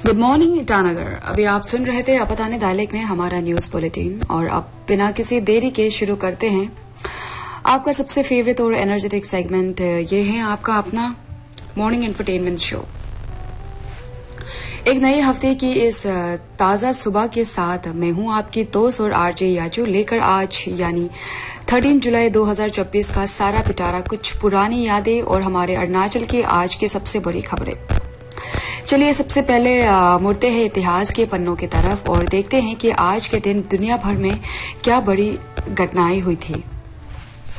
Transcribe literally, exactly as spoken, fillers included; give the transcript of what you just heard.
Good morning Itanagar. अभी आप सुन रहे थे आपताने डायलेक्ट में हमारा न्यूज बुलेटिन, और अब बिना किसी देरी के शुरू करते हैं आपका सबसे फेवरेट और एनर्जेटिक सेगमेंट। ये है आपका अपना मॉर्निंग एंटरटेनमेंट शो। एक नए हफ्ते की इस ताजा सुबह के साथ मैं हूं आपकी दोस्त और आरजे याजू, लेकर आज यानी तेरह जुलाई दो हज़ार चौबीस का सारा पिटारा, कुछ पुरानी यादें और हमारे अरुणाचल की आज की सबसे बड़ी खबरें। चलिए सबसे पहले मुड़ते हैं इतिहास के पन्नों की तरफ और देखते हैं कि आज के दिन दुनिया भर में क्या बड़ी घटनाएं हुई थी।